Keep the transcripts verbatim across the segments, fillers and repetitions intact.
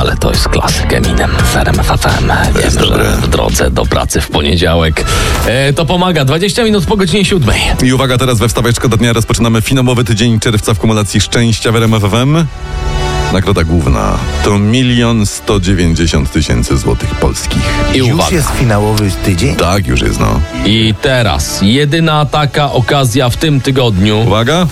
ale to jest klasyk Eminem z R M F F M. Wiem, że dobre. w drodze do pracy w poniedziałek. E, to pomaga. dwadzieścia minut po godzinie siódmej. I uwaga, teraz we Wstaweczko do dnia rozpoczynamy finałowy tydzień czerwca w kumulacji szczęścia w R M F F M. Nagroda główna to milion sto dziewięćdziesiąt tysięcy złotych polskich. I Już uwaga. jest finałowy tydzień? Tak, już jest, no. I teraz jedyna taka okazja w tym tygodniu. Uwaga.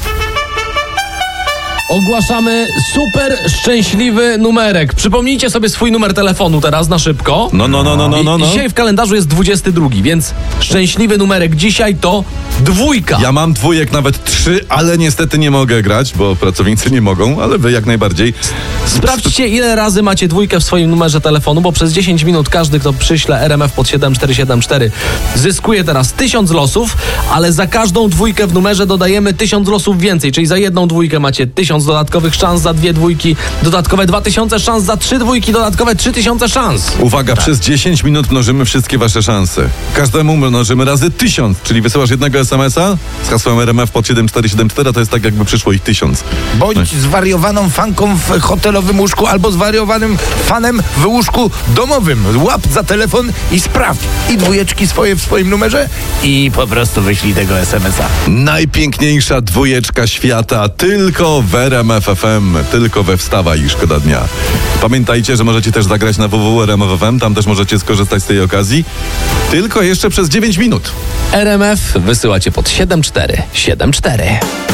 Ogłaszamy super szczęśliwy numerek. Przypomnijcie sobie swój numer telefonu teraz na szybko. No, no, no, no, no, no. I no. dzisiaj w kalendarzu jest dwudziesty drugi, więc szczęśliwy numerek dzisiaj to dwójka. Ja mam dwójek, nawet trzy, ale niestety nie mogę grać, bo pracownicy nie mogą, ale wy jak najbardziej. Sprawdźcie, ile razy macie dwójkę w swoim numerze telefonu, bo przez dziesięć minut każdy, kto przyśle R M F pod siedem cztery siedem cztery, zyskuje teraz tysiąc losów, ale za każdą dwójkę w numerze dodajemy tysiąc losów więcej, czyli za jedną dwójkę macie tysiąc dodatkowych szans, za dwie dwójki dodatkowe dwa tysiące szans, za trzy dwójki dodatkowe trzy tysiące szans. Uwaga, przez dziesięć minut mnożymy wszystkie wasze szanse. Każdemu mnożymy razy tysiąc, czyli wysyłasz jednego es em es a z hasłem R M F pod siedem cztery siedem cztery, a to jest tak, jakby przyszło ich tysiąc. Bądź zwariowaną fanką w hotelowym łóżku albo zwariowanym fanem w łóżku domowym. Łap za telefon i sprawdź. I dwójeczki swoje w swoim numerze i po prostu wyślij tego es em es a. Najpiękniejsza dwójeczka świata tylko w R M F F M, tylko we Wstawaj i Szkoda Dnia. Pamiętajcie, że możecie też zagrać na w w w kropka r m f f m, tam też możecie skorzystać z tej okazji. Tylko jeszcze przez dziewięć minut. R M F wysyłacie pod siedem cztery siedem cztery.